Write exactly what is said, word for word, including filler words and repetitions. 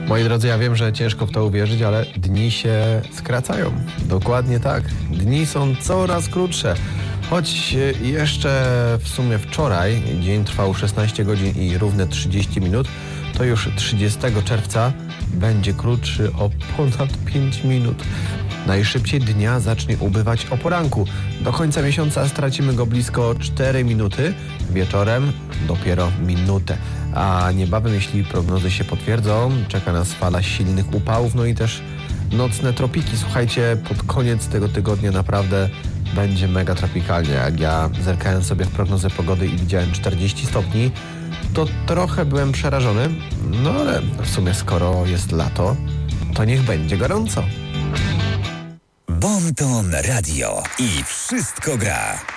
Moi drodzy, ja wiem, że ciężko w to uwierzyć, ale dni się skracają. Dokładnie tak. Dni są coraz krótsze. Choć jeszcze w sumie wczoraj dzień trwał szesnaście godzin i równe trzydzieści minut, to już trzydziestego czerwca będzie krótszy o ponad pięć minut. Najszybciej dnia zacznie ubywać o poranku. Do końca miesiąca stracimy go blisko cztery minuty, wieczorem dopiero minutę. A niebawem, jeśli prognozy się potwierdzą, czeka nas fala silnych upałów, no i też nocne tropiki. Słuchajcie, pod koniec tego tygodnia naprawdę będzie mega tropikalnie. Jak ja zerkałem sobie w prognozę pogody i widziałem czterdzieści stopni, to trochę byłem przerażony. No ale w sumie skoro jest lato, to niech będzie gorąco. Bon Ton Radio i wszystko gra.